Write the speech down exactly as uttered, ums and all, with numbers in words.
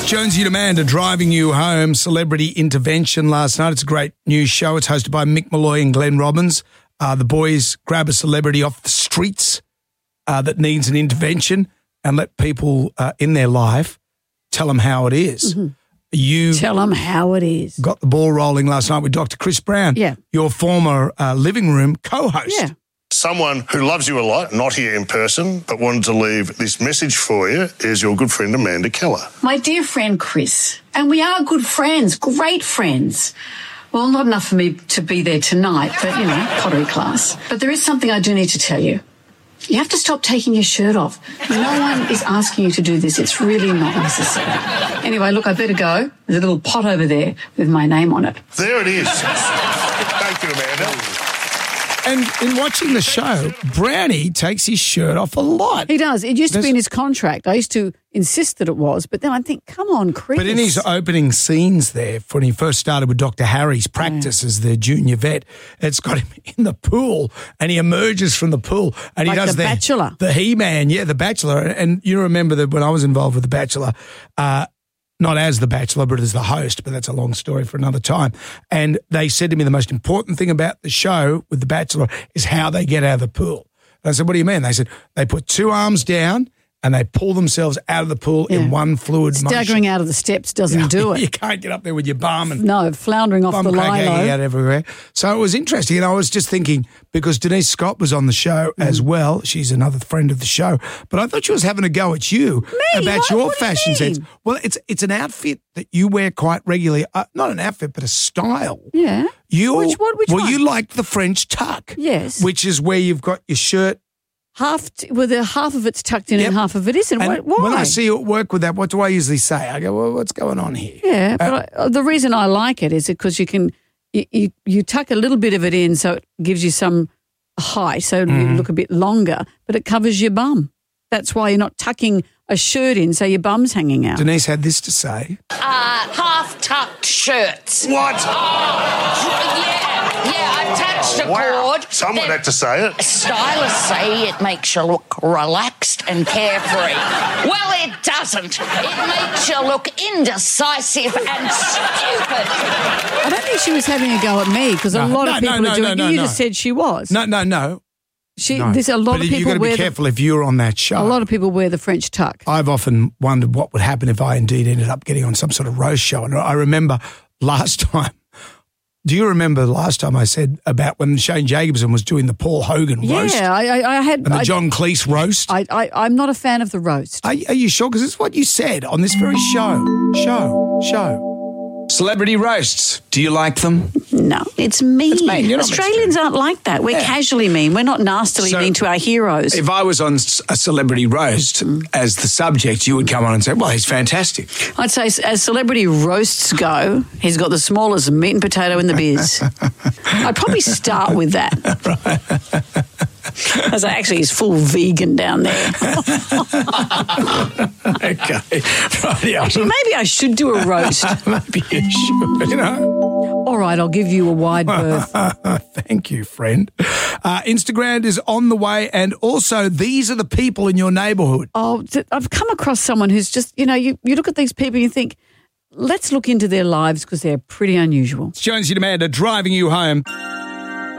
Jonesy and Amanda driving you home. Celebrity Intervention last night. It's a great news show. It's hosted by Mick Malloy and Glenn Robbins. Uh, the boys grab a celebrity off the streets uh, that needs an intervention and let people uh, in their life tell them how it is. Mm-hmm. You tell them how it is. Got the ball rolling last night with Doctor Chris Brown, yeah. your former uh, living room co-host. Yeah. Someone who loves you a lot, not here in person, but wanted to leave this message for you is your good friend Amanda Keller. My dear friend Chris, and we are good friends, great friends. Well, not enough for me to be there tonight, but, you know, pottery class. But there is something I do need to tell you. You have to stop taking your shirt off. No one is asking you to do this. It's really not necessary. Anyway, look, I better go. There's a little pot over there with my name on it. There it is. Thank you, Amanda. And in watching the show, Brownie takes his shirt off a lot. He does. It used to There's... be in his contract. I used to insist that it was, but then I think, come on, Chris. But in his opening scenes there, when he first started with Doctor Harry's practice yeah. as the junior vet, it's got him in the pool and he emerges from the pool and like he does the the Bachelor. The He-Man, yeah, the Bachelor. And you remember that when I was involved with the Bachelor, uh, not as the Bachelor, but as the host, but that's a long story for another time. And they said to me the most important thing about the show with the Bachelor is how they get out of the pool. And I said, what do you mean? They said they put two arms down and they pull themselves out of the pool yeah. in one fluid motion. Staggering out of the steps doesn't yeah, do it. You can't get up there with your bum. And no, floundering off the lilo. out everywhere. So it was interesting. And I was just thinking, because Denise Scott was on the show mm. as well. She's another friend of the show. But I thought she was having a go at you Me? about what? your what fashion you sense. Well, it's it's an outfit that you wear quite regularly. Uh, not an outfit, but a style. Yeah. You, which what, which well, one? you like the French tuck. Yes. Which is where you've got your shirt. Half, t- well, the half of it's tucked in yep. and half of it isn't. And Why? When I see you at work with that, what do I usually say? I go, well, what's going on here? Yeah, but uh, I, the reason I like it is because you can, you, you, you tuck a little bit of it in so it gives you some height, so mm. you look a bit longer, but it covers your bum. That's why you're not tucking a shirt in so your bum's hanging out. Denise had this to say. Uh, half-tucked shirts. What? Oh, yeah. Yeah, I've touched a wow. chord. Someone had to say it. Stylists say it makes you look relaxed and carefree. Well, it doesn't. It makes you look indecisive and stupid. I don't think she was having a go at me because no, a lot no, of people no, no, are doing it. no, no, you no. just said she was. No, no, no. She, no. There's a lot but of people you've got to be wear careful the, if you're on that show. A lot of people wear the French tuck. I've often wondered what would happen if I indeed ended up getting on some sort of roast show. And I remember last time, do you remember last time I said about when Shane Jacobson was doing the Paul Hogan yeah, roast? Yeah, I, I had. And the I, John Cleese roast? I, I, I'm not a fan of the roast. Are, are you sure? Because it's what you said on this very show. Show. Show. Celebrity roasts. Do you like them? No, it's mean. It's mean. You're not Australians aren't like that. We're yeah. casually mean. We're not nastily so, mean to our heroes. If I was on a celebrity roast mm. as the subject, you would come on and say, well, he's fantastic. I'd say as celebrity roasts go, he's got the smallest meat and potato in the biz. I'd probably start with that. Right. As I actually, he's full vegan down there. Okay. Right, actually, maybe I should do a roast. Maybe you should, you know. All right, I'll give you a wide berth. Thank you, friend. Uh, Instagram is on the way, and also these are the people in your neighbourhood. Oh, I've come across someone who's just, you know, you, you look at these people and you think, let's look into their lives because they're pretty unusual. It's Jonesy and Amanda driving you home.